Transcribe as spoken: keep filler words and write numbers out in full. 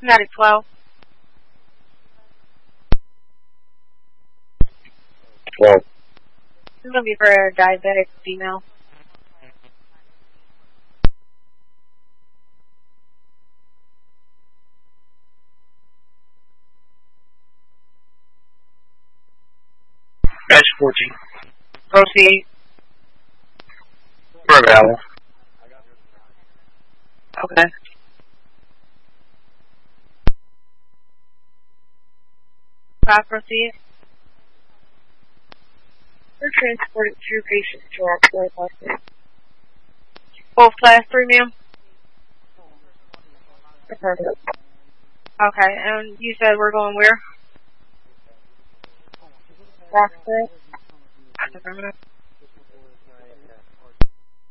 United twelve. twelve. This is going to be for a diabetic female. Dash fourteen. Proceed. For a vowel. Okay. Five, proceed. We're transporting two patients to our floor hospital. Both class three, ma'am? Okay, and you said we're going where? Rockford?